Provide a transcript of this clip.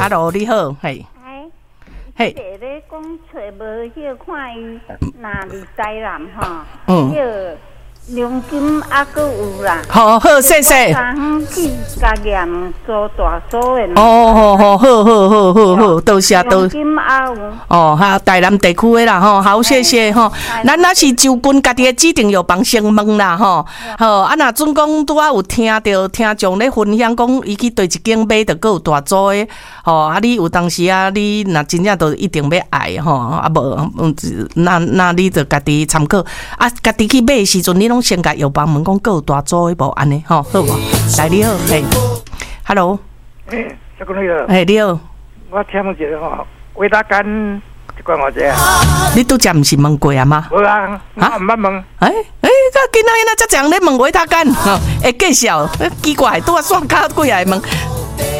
，Hello， 你好，嘿， 嘿，咧讲找无迄看伊哪里台南吼，迄梁金还佫有啦。 好，谢谢。 昨去家验做大所的。 好，多谢。 梁金还有。 哦，哈，台南地区的啦，吼，好，谢谢吼。咱若是就近家己的指定药房先问啦，吼，好，啊，若准讲拄仔有听到听众咧分享讲，伊去对一间买，着佫有大组的，吼，啊，你有当时啊，你若真正都一定要爱吼，啊无，那你着家己参考，啊，家己去买的时阵，你拢先甲药房问讲，佫有大组的无安尼，吼，好无？来，你好，嘿 ，Hello， 小姑娘， 嘿，你好， 我听问一个吼。维他干一罐偌济啊？ 你拄则毋是问过啊吗？ 无啊，我毋捌问。 今仔日才这样咧问维他干，会介绍，奇怪，拄啊线卡过来问，